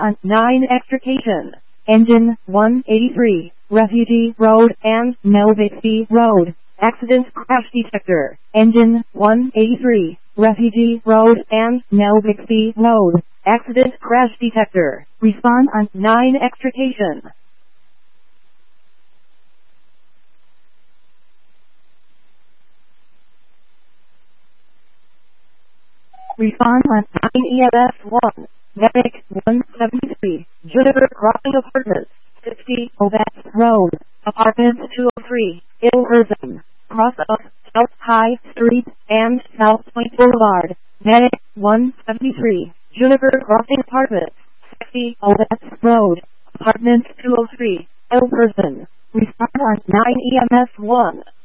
on 9 extrication. Engine 183, Refugee Road and Melvixby Road. Accident crash detector. Engine 183, Refugee Road and Melvixby Road. Accident crash detector. Respond on 9 extrication. Respond on 9 EMS 1. Medic 173, Juniper Crossing Apartments, 60 Ovett Road, Apartment 203, Ilversum, cross of South High Street and South Point Boulevard. Medic 173, Juniper Crossing Apartments, 60 Ovett Road, Apartment 203, Ilversum. Respond on 9 EMS 1.